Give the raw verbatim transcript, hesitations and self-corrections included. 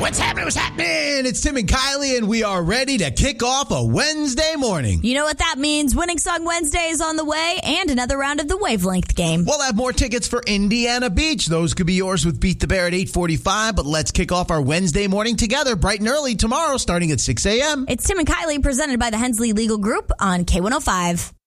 What's happening? What's happening? It's Tim and Kylie, and we are ready to kick off a Wednesday morning. You know what that means. Winning Song Wednesday is on the way, and another round of the Wavelength game. We'll have more tickets for Indiana Beach. Those could be yours with Beat the Bear at eight forty-five, but let's kick off our Wednesday morning together bright and early tomorrow starting at six a.m. It's Tim and Kylie presented by the Hensley Legal Group on K one oh five.